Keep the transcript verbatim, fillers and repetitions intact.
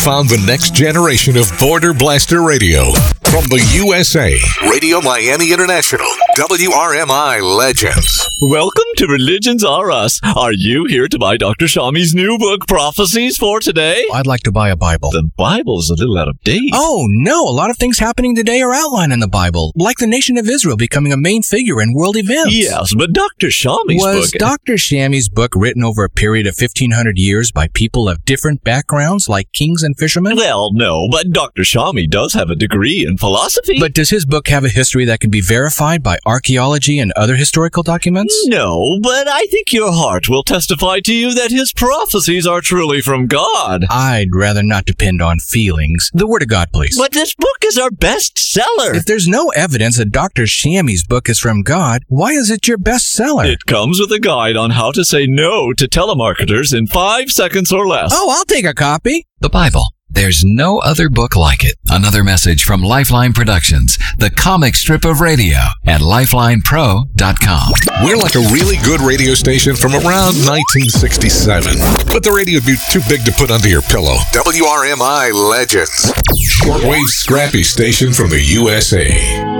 found the next generation of Border Blaster Radio. From the U S A, Radio Miami International, W R M I Legends. Welcome to Religions Are Us. Are you here to buy Doctor Shami's new book, Prophecies, for today? I'd like to buy a Bible. The Bible's a little out of date. Oh, no. A lot of things happening today are outlined in the Bible, like the nation of Israel becoming a main figure in world events. Yes, but Doctor Shami's book... Was Doctor Shami's book written over a period of fifteen hundred years by people of different backgrounds, like kings and fishermen? Well, no, but Doctor Shami does have a degree in philosophy. But does his book have a history that can be verified by archaeology and other historical documents? No, but I think your heart will testify to you that his prophecies are truly from God. I'd rather not depend on feelings. The Word of God, please. But this book is our bestseller. If there's no evidence that Doctor Shami's book is from God, why is it your bestseller? It comes with a guide on how to say no to telemarketers in five seconds or less. Oh, I'll take a copy. The Bible. There's no other book like it. Another message from Lifeline Productions, the comic strip of radio at lifeline pro dot com. We're like a really good radio station from around nineteen sixty-seven. But the radio would be too big to put under your pillow. W R M I Legends. Shortwave scrappy station from the U S A.